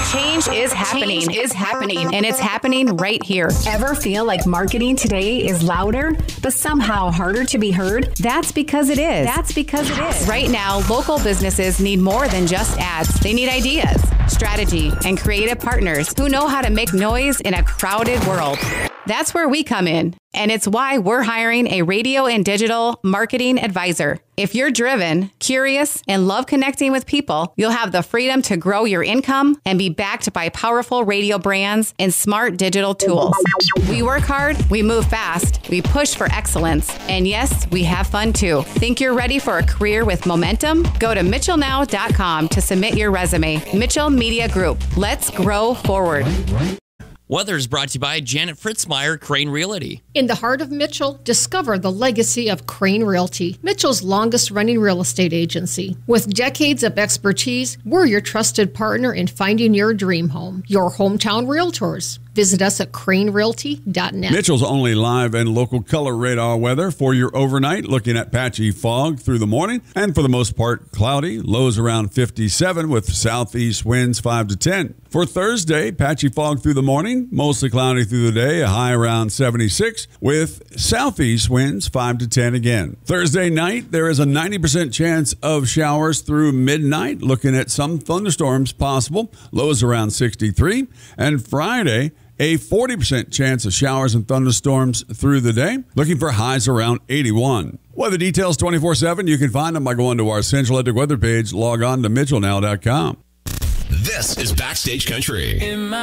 Change is happening, and it's happening right here. Ever feel like marketing today is louder, but somehow harder to be heard? That's because it is. Right now, local businesses need more than just ads. They need ideas, strategy, and creative partners who know how to make noise in a crowded world. That's where we come in, and it's why we're hiring a radio and digital marketing advisor. If you're driven, curious, and love connecting with people, you'll have the freedom to grow your income and be backed by powerful radio brands and smart digital tools. We work hard, we move fast, we push for excellence, and yes, we have fun too. Think you're ready for a career with momentum? Go to mitchellnow.com to submit your resume. Mitchell Media Group. Let's grow forward. Weather is brought to you by Janet Fritzmeyer, Crane Realty. In the heart of Mitchell, discover the legacy of Crane Realty, Mitchell's longest-running real estate agency. With decades of expertise, we're your trusted partner in finding your dream home. Your hometown realtors. Visit us at cranerealty.net. Mitchell's only live and local color radar weather for your overnight, looking at patchy fog through the morning, and for the most part, cloudy, lows around 57 with southeast winds 5 to 10. For Thursday, patchy fog through the morning, mostly cloudy through the day, a high around 76 with southeast winds 5 to 10 again. Thursday night, there is a 90% chance of showers through midnight, looking at some thunderstorms possible, lows around 63. And Friday, a 40% chance of showers and thunderstorms through the day, looking for highs around 81. Weather details 24/7. You can find them by going to our Central Atlantic weather page. Log on to mitchellnow.com. This is Backstage Country.